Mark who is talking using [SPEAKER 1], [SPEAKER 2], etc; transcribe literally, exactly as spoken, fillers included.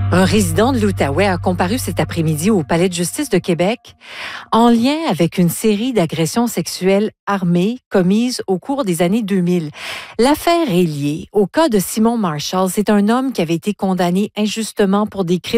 [SPEAKER 1] Un résident de l'Outaouais a comparu cet après-midi au Palais de justice de Québec en lien avec une série d'agressions sexuelles armées commises au cours des années deux mille. L'affaire est liée au cas de Simon Marshall. C'est un homme qui avait été condamné injustement pour des crimes